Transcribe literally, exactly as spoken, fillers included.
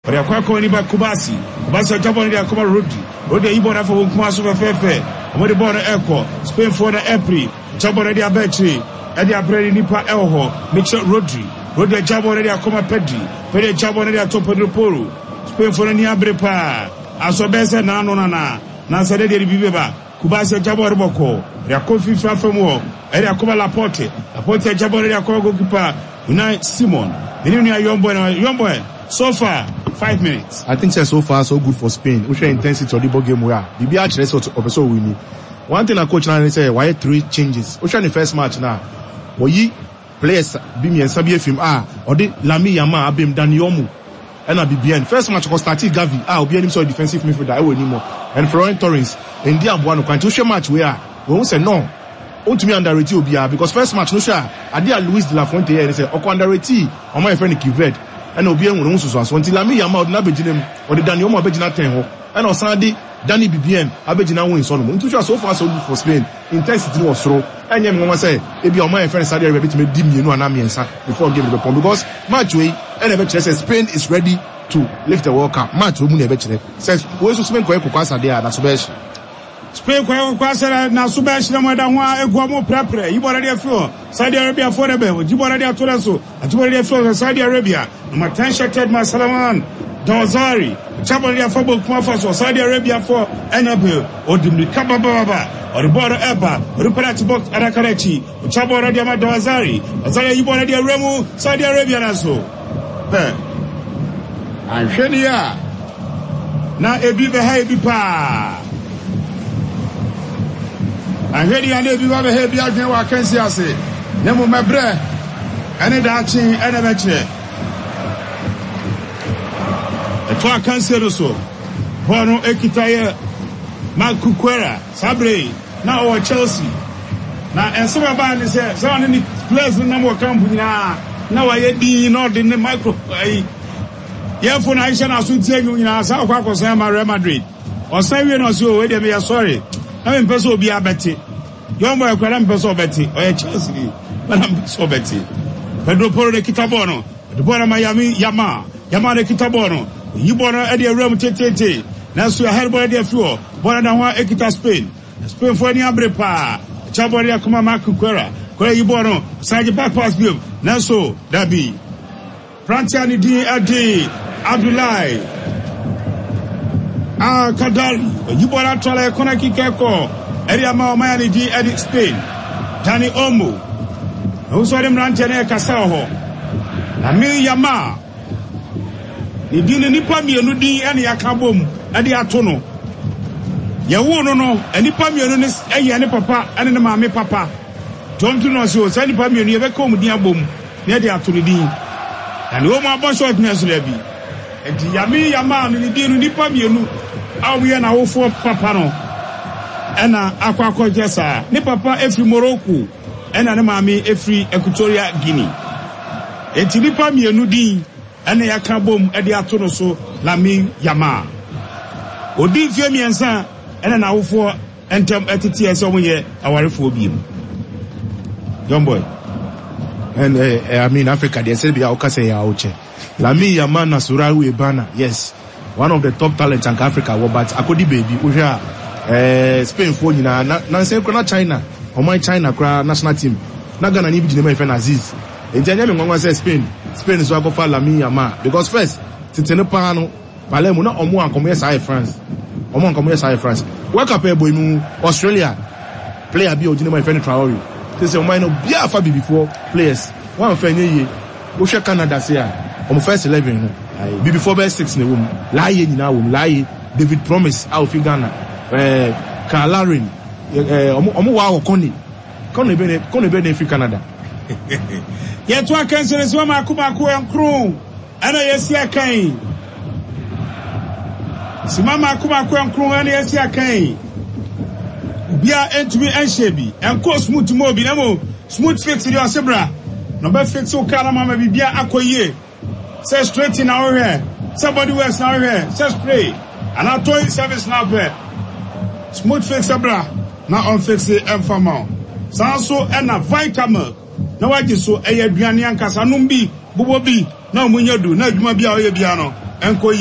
But they are calling back Kubasi. Kubasi Jabon, they are coming Rudi. Rudi Ibona for Kumasu Fefe. And the border echo. Spain for the April. Jabon, they are Betri. And they are Brady Nipa Elho. Mitchell Rodri. Rudi Jabon, they are coming Pedri. Pedri Jabon, they are top of the Poro. Spain for the Niabrepa. Asobesa Nanona. Nansa de Bibeba. Kubasi Jabon Boko. They are coffee from war. And they are coming Laporte. Laporte Jabon, they are coming Gokipa. Unai Simon. The new young boy, young boy. So far, five minutes. I think so far so good for Spain. We show intensity of the ball game we are. The B H rest of so winning. One thing I coach now say why three changes. We show the first match now. We players be me and Sabi F M ah or the Lami Yama abim Daniomu. And I be bien. First match was started Gavi. Ah, be him so defensive midfielder. I will anymore. And Florent Torres. And the Abuano can show match we are. We won't say no. On to me underrated will be because first match no sure. I did Luis de la Fuente here and say Oko underrated on my friend Kivet. And obi en wonu so so until Lami Yama na beginem or the Daniel Mo begina ten ho and on Sunday Danny B B N abegina win so no into so far so good for Spain intensity was throw and yem won say e be o my friend Saudi Arabia bit me di mienu ana miensa before game the point because match we and e be say Spain is ready to lift the World Cup match we mu na e be kire says we so Spain ko ekwasa there na so be Spain ko ekwasa na so be hire mo da ho egwo mo prepare yibora dey feel Saudi Arabia for the be yibora dey atore so atibora dey feel Saudi Arabia number ten shirted Masalaman Dawazari Chabolia for Bukuma for Saudi Arabia for Enabil or Dimika Baba or the border Eba or the Parati box Arakarachi Chabora Diama Dawazari Azari Yibora dia Remu Saudi Arabia na so eh Anshenia na ebi be ha ebi pa Anshenia na ebi ba be ha ebi adwen wa kansi ase ne mo mebre ene da chi ene be kire eto akansero so bono ekitaye Makukwera Sabre na o Chelsea na ensema ba ni se se on ni players na mo camp nyina na wa ye di no de ne micro ai ye fo na Aisha na so tie nyu nyina sa kwa kwa so ma Real Madrid o san wie no so we de me sorry na me peso obi abeti yo mo ekwara me peso obeti o ye Chelsea na me peso obeti Pedro Porro de Kitabono de Bora Miami Yama Yama de Kitabono Yibono e de Rome tete na so ya herbo de fuo Bora da ho ekita Spain Spain for ni abrepa Chabori akoma Makukwera Kwera Yibono Saji back pass game na so Dabi Frantiani di Adi Abdullahi Ah Kadari Yibora tola kona kikeko area ma Mayani di Adi Spain Dani Omo Usore mrantiane kasa ho na mi Yama ni dini nipa mienu din ene yakabom ade ato no ye wo no no enipa mienu ne eye ne papa ene ne maame papa tontu no so say nipa mienu ye be kom din abom ne ade ato ne din and wo ma bo short ne so la bi enti Yami Yama no ni din nipa mienu awie na wo fo papa no ena akwa akwa sa ne papa efri Morocco ena ne maame efri Equatorial Guinea enti nipa mienu din ene yakabom ade ato no so Lami Yama odi fie miensa ene na wofo entem etete ese omoye awarefo obiem young boy and uh, I mean Africa they say be okase ya oche Lami Yama na Surawi Ebana yes one of the top talents in Africa but akodi baby uhia eh Spain for nyina na say na China o my China kra national team na Ghana ni bi jine me Aziz ejanya me ngwa say Spain Spain is go for Lami Yama because first titene pa no Palemu na omo ankomo yesa France omo ankomo yesa France World Cup e boy mu Australia player bi ojine my friend Traore they say o my no bia fa bi before players one fan ye wo hwe Canada say a omo first eleven no bi before best six na wom laaye nyina wom laaye David Promise out fi Ghana eh Kalarin eh omo omo wa okoni kono be ne kono be ne fi Canada ye to akansere so ma akuma ko enkro ana yesi akan simama akuma ko enkro ana yesi akan bia entumi enhyebi enko smooth mo bi na mo smooth fix di osebra no be fix o kala mama bi bia akoyie say straight in our hair somebody works now here say spray and I toy service now be smooth fix abra na on fix e enfama sanso ena vitamin na waji so eye aduane ankasa no bi bobo bi na omunya du na adwuma bia oye bia no ɛnkɔ